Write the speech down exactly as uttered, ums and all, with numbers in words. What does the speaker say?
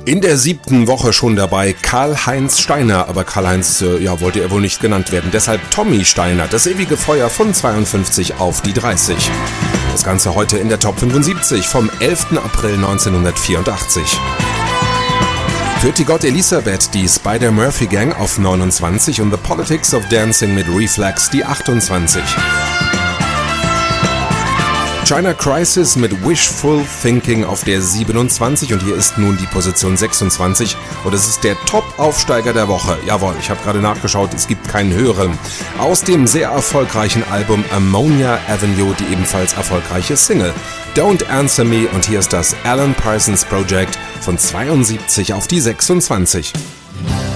In der siebten Woche schon dabei Karl-Heinz Steiner, aber Karl-Heinz, äh, ja, wollte er wohl nicht genannt werden. Deshalb Tommy Steiner, das ewige Feuer von zweiundfünfzig auf die dreißig. Das Ganze heute in der Top fünfundsiebzig vom elften April neunzehnhundertvierundachtzig. Pretty God Elisabeth, die Spider-Murphy Gang auf neunundzwanzig und The Politics of Dancing mit Reflex die achtundzwanzig. China Crisis mit Wishful Thinking auf der siebenundzwanzig und hier ist nun die Position sechsundzwanzig und es ist der Top-Aufsteiger der Woche. Jawohl, ich habe gerade nachgeschaut, es gibt keinen höheren. Aus dem sehr erfolgreichen Album Ammonia Avenue die ebenfalls erfolgreiche Single Don't Answer Me und hier ist das Alan Parsons Project von zweiundsiebzig auf die sechsundzwanzig.